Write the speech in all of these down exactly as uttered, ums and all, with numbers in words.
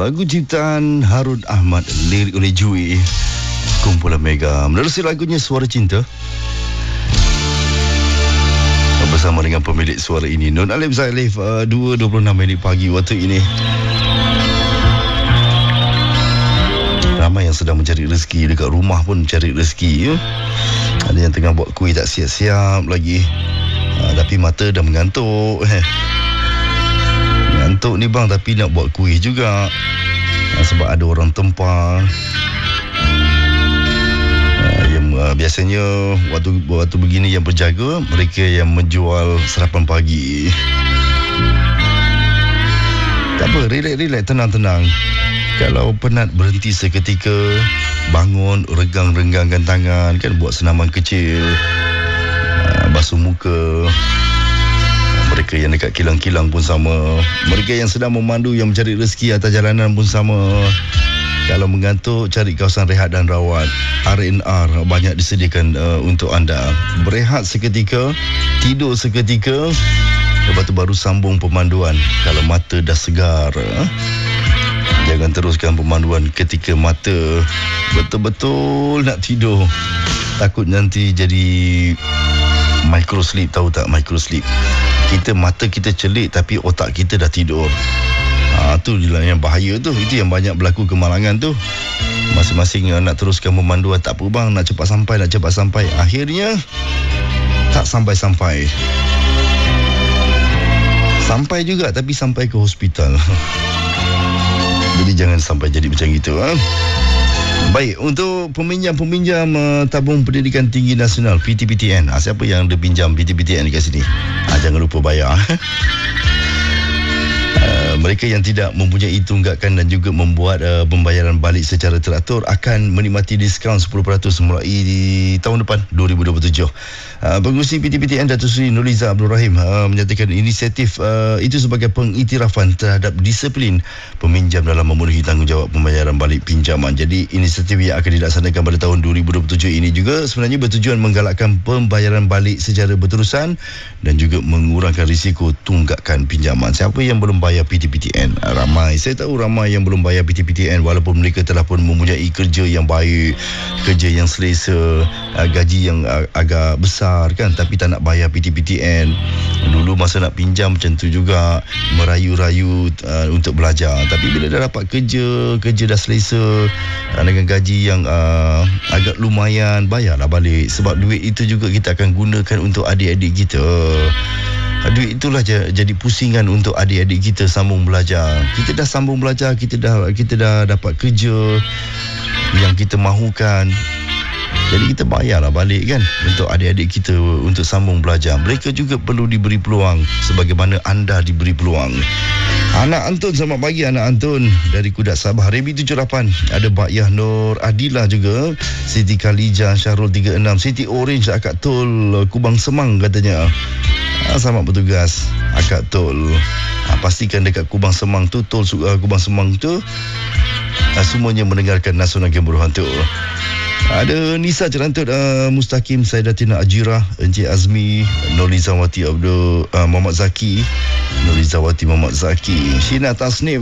Lagu ciptaan Harun Ahmad, lirik oleh Jui, kumpulan Mega. Menerusi lagunya Suara Cinta bersama dengan pemilik suara ini, Nun Alif Zailif. uh, dua dua puluh enam minit pagi waktu ini. Ramai yang sedang mencari rezeki, dekat rumah pun mencari rezeki, ya? Ada yang tengah buat kuih tak siap-siap lagi, uh, tapi mata dah mengantuk. eh. Mengantuk ni bang, tapi nak buat kuih juga, uh, sebab ada orang tempah. uh, yang uh, biasanya waktu waktu begini yang berjaga, mereka yang menjual sarapan pagi. Tak apa, relax-relax, tenang-tenang. Kalau penat, berhenti seketika, bangun, regang-renggangkan tangan, kan, buat senaman kecil, uh, basuh muka. Mereka yang dekat kilang-kilang pun sama. Mereka yang sedang memandu, yang mencari rezeki atas jalanan pun sama. Kalau mengantuk, cari kawasan rehat dan rawat. R and R banyak disediakan uh, untuk anda. Berehat seketika, tidur seketika, lepas tu baru sambung pemanduan kalau mata dah segar. uh. Jangan teruskan pemanduan ketika mata betul-betul nak tidur. Takut nanti jadi micro sleep. Tahu tak micro sleep? Kita, mata kita celik tapi otak kita dah tidur. Ha, tu yang bahaya tu. Itu yang banyak berlaku kemalangan tu. Masing-masing nak teruskan pemanduan. Tak apa bang, nak cepat sampai, nak cepat sampai. Akhirnya tak sampai-sampai. Sampai juga tapi sampai ke hospital. Jadi jangan sampai jadi macam itu. Ha? Baik, untuk peminjam-peminjam uh, tabung pendidikan tinggi nasional P T P T N, ha, siapa yang ada pinjam P T P T N kat sini? Ha, jangan lupa bayar. Uh, mereka yang tidak mempunyai tunggakan dan juga membuat uh, pembayaran balik secara teratur akan menikmati diskaun sepuluh peratus mulai di tahun depan dua ribu dua puluh tujuh. Uh, Pengurusi P T P T N Datuk Seri Nurliza Abdul Rahim uh, menyatakan inisiatif uh, itu sebagai pengiktirafan terhadap disiplin peminjam dalam memenuhi tanggungjawab pembayaran balik pinjaman. Jadi inisiatif yang akan dilaksanakan pada tahun dua ribu dua puluh tujuh ini juga sebenarnya bertujuan menggalakkan pembayaran balik secara berterusan dan juga mengurangkan risiko tunggakan pinjaman. Siapa yang belum bayar P T P T N? Ramai, saya tahu ramai yang belum bayar P T P T N walaupun mereka telah pun mempunyai kerja yang baik, kerja yang selesa, gaji yang agak besar, kan, tapi tak nak bayar P T P T N. Dulu masa nak pinjam macam tu juga, merayu-rayu uh, untuk belajar, tapi bila dah dapat kerja, kerja dah selesa, uh, dengan gaji yang uh, agak lumayan, bayarlah balik. Sebab duit itu juga kita akan gunakan untuk adik-adik kita. Duit itulah jadi pusingan untuk adik-adik kita sambung belajar. Kita dah sambung belajar, kita dah kita dah dapat kerja yang kita mahukan. Jadi kita bayarlah balik, kan, untuk adik-adik kita untuk sambung belajar. Mereka juga perlu diberi peluang sebagaimana anda diberi peluang. Anak Antun, selamat pagi anak Antun dari Kudat Sabah. Rebi tujuh lapan, ada Bakyah Nur Adila juga, Siti Khalijah, Syahrul tiga enam, Siti Orange, Akak Tol Kubang Semang katanya. Ha, selamat bertugas Akak Tol. Ha, pastikan dekat Kubang Semang tu, Tol uh, Kubang Semang tu, ha, semuanya mendengarkan Nasional Game Buruhan tu. Ada Nisa Cerantut, uh, Mustaqim, Saidatina Ajira, Encik Azmi, Nurlizawati Abdul, uh, Muhammad Zaki, Nurlizawati Muhammad Zaki, Shina Tasnim.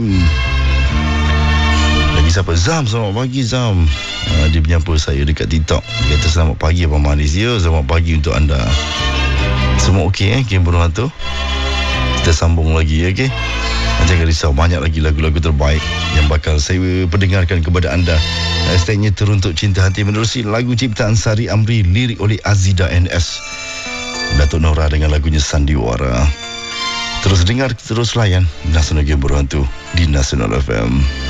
Lagi siapa? Zam, selamat pagi Zam. Uh, dia menyapa saya dekat TikTok. Dia kata selamat pagi Abang Manis. Ya, selamat pagi untuk anda. Semua okey, eh, Game Buruhan tu? Kita sambung lagi, okey? Jangan risau, banyak lagi lagu-lagu terbaik yang bakal saya perdengarkan kepada anda. Hashtagnya Teruntuk Cinta Hati, menerusi lagu ciptaan Sari Amri, lirik oleh Azida N S. Datuk Nora dengan lagunya Sandiwara. Terus dengar, terus layan Nasional Game Buruhan tu di Nasional F M.